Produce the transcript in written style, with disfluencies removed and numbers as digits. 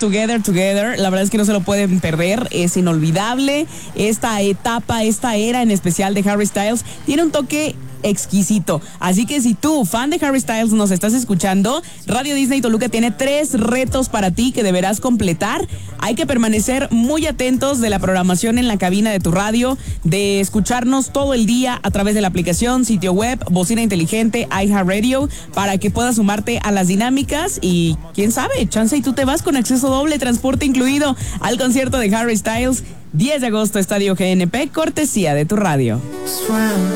Together, Together. La verdad es que no se lo pueden perder. Es inolvidable. Esta etapa, esta era en especial de Harry Styles tiene un toque exquisito. Así que si tú, fan de Harry Styles, nos estás escuchando, Radio Disney Toluca tiene 3 retos para ti que deberás completar. Hay que permanecer muy atentos de la programación en la cabina de tu radio, de escucharnos todo el día a través de la aplicación, sitio web, bocina inteligente, iHeartRadio, para que puedas sumarte a las dinámicas y quién sabe, chance y tú te vas con acceso doble, transporte incluido al concierto de Harry Styles, 10 de agosto, Estadio GNP, cortesía de tu radio.